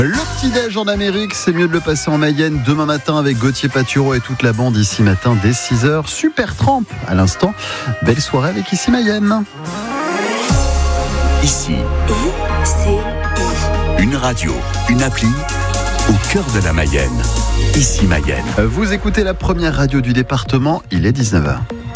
Le petit-déj en Amérique, c'est mieux de le passer en Mayenne demain matin avec Gauthier Patureau et toute la bande ici matin dès 6h. Super Tramp à l'instant. Belle soirée avec Ici Mayenne. Ici, une radio, une appli au cœur de la Mayenne. Ici Mayenne. Vous écoutez la première radio du département, il est 19h.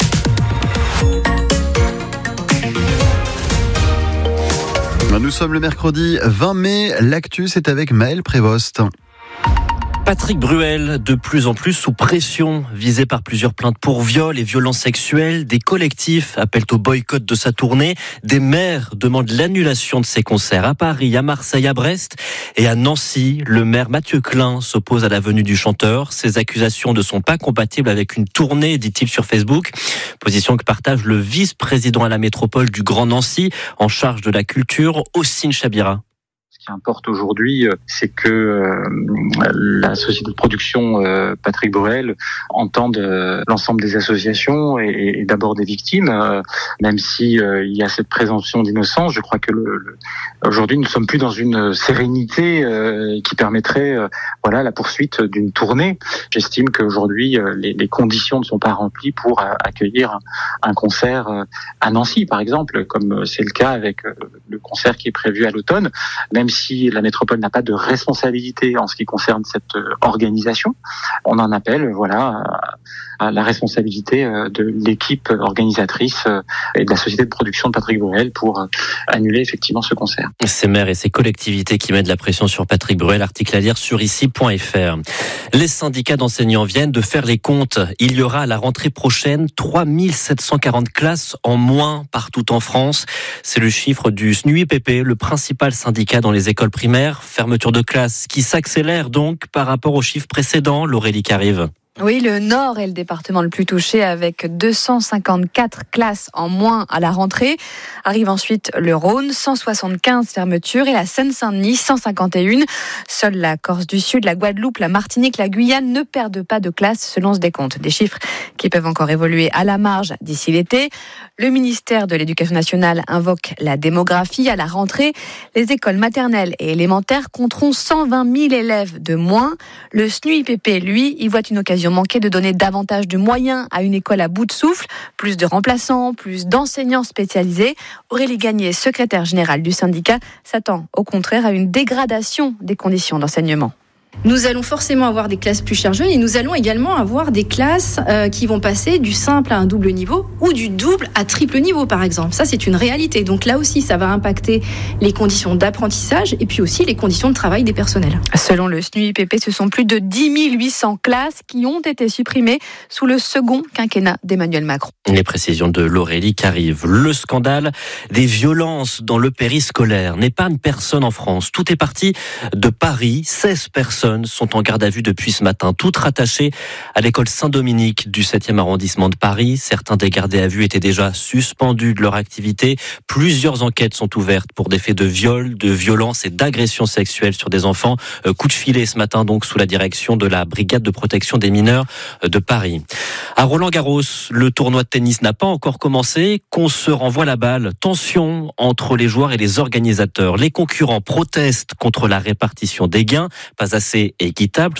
Nous sommes le mercredi 20 mai, l'actu c'est avec Maël Prévost. Patrick Bruel, de plus en plus sous pression, visé par plusieurs plaintes pour viol et violences sexuelles. Des collectifs appellent au boycott de sa tournée. Des maires demandent l'annulation de ses concerts à Paris, à Marseille, à Brest et à Nancy. Le maire Mathieu Klein s'oppose à la venue du chanteur. Ces accusations ne sont pas compatibles avec une tournée, dit-il sur Facebook. Position que partage le vice-président à la métropole du Grand Nancy, en charge de la culture, Ossine Chabira. Ce qui importe aujourd'hui, c'est que la société de production Patrick Bruel entende l'ensemble des associations et d'abord des victimes, même si il y a cette présomption d'innocence. Je crois que aujourd'hui, nous ne sommes plus dans une sérénité qui permettrait la poursuite d'une tournée. J'estime qu'aujourd'hui, les conditions ne sont pas remplies pour accueillir un concert à Nancy, par exemple, comme c'est le cas avec le concert qui est prévu à l'automne, même si la métropole n'a pas de responsabilité en ce qui concerne cette organisation, on en appelle à la responsabilité de l'équipe organisatrice et de la société de production de Patrick Bruel pour annuler effectivement ce concert. Ces maires et ces collectivités qui mettent la pression sur Patrick Bruel, article à lire sur ici.fr. Les syndicats d'enseignants viennent de faire les comptes. Il y aura à la rentrée prochaine 3740 classes en moins partout en France. C'est le chiffre du SNUIPP, le principal syndicat dans les écoles primaires. Fermeture de classes qui s'accélère donc par rapport aux chiffres précédents. L'Aurélie Carive. Oui, le Nord est le département le plus touché avec 254 classes en moins à la rentrée. Arrive ensuite le Rhône, 175 fermetures et la Seine-Saint-Denis, 151. Seule la Corse du Sud, la Guadeloupe, la Martinique, la Guyane ne perdent pas de classes selon ce décompte. Des chiffres qui peuvent encore évoluer à la marge d'ici l'été. Le ministère de l'Éducation nationale invoque la démographie. À la rentrée, les écoles maternelles et élémentaires compteront 120 000 élèves de moins. Le SNUIPP, lui, y voit une occasion manquée de donner davantage de moyens à une école à bout de souffle, plus de remplaçants, plus d'enseignants spécialisés. Aurélie Gagné, secrétaire générale du syndicat, s'attend au contraire à une dégradation des conditions d'enseignement. Nous allons forcément avoir des classes plus chargées et nous allons également avoir des classes qui vont passer du simple à un double niveau ou du double à triple niveau par exemple. Ça c'est une réalité. Donc là aussi ça va impacter les conditions d'apprentissage et puis aussi les conditions de travail des personnels. Selon le SNUIPP, ce sont plus de 10 800 classes qui ont été supprimées sous le second quinquennat d'Emmanuel Macron. Les précisions de l'Aurélie Carive. Le scandale des violences dans le périscolaire n'épargne personne en France. Tout est parti de Paris. 16 personnes sont en garde à vue depuis ce matin, toutes rattachées à l'école Saint-Dominique du 7e arrondissement de Paris. Certains des gardés à vue étaient déjà suspendus de leur activité. Plusieurs enquêtes sont ouvertes pour des faits de viol, de violence et d'agression sexuelle sur des enfants. Coup de filet ce matin donc sous la direction de la brigade de protection des mineurs de Paris. À Roland-Garros, le tournoi de tennis n'a pas encore commencé, qu'on se renvoie la balle. Tension entre les joueurs et les organisateurs. Les concurrents protestent contre la répartition des gains, pas assez équitable.